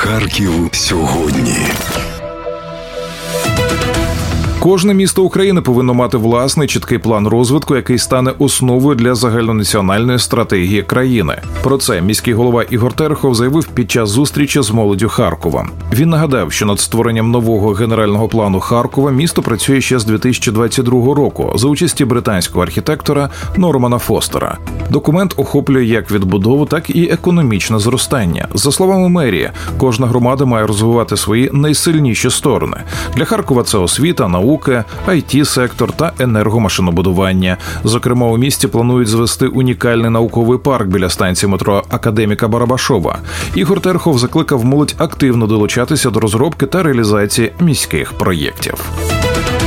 Харків сьогодні. Кожне місто України повинно мати власний чіткий план розвитку, який стане основою для загальнонаціональної стратегії країни. Про це міський голова Ігор Терехов заявив під час зустрічі з молоддю Харкова. Він нагадав, що над створенням нового генерального плану Харкова місто працює ще з 2022 року за участі британського архітектора Нормана Фостера. Документ охоплює як відбудову, так і економічне зростання. За словами мерії, кожна громада має розвивати свої найсильніші сторони. Для Харкова це освіта, наука, IT-сектор та енергомашинобудування. Зокрема, у місті планують звести унікальний науковий парк біля станції метро Академіка Барабашова. Ігор Терехов закликав молодь активно долучатися до розробки та реалізації міських проєктів.